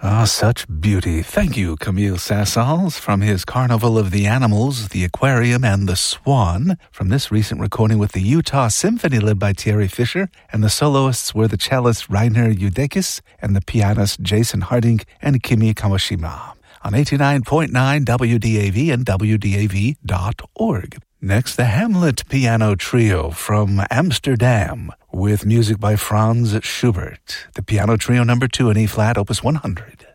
Ah, such beauty. Thank you, Camille Saint-Saëns, from his Carnival of the Animals, the Aquarium, and the Swan, from this recent recording with the Utah Symphony led by Thierry Fisher, and the soloists were the cellist Rainer Eudekis and the pianist Jason Harding and Kimi Kawashima, on 89.9 WDAV and WDAV.org. Next, the Hamlet Piano Trio from Amsterdam, with music by Franz Schubert. The Piano Trio No. 2 in E-flat, Opus 100.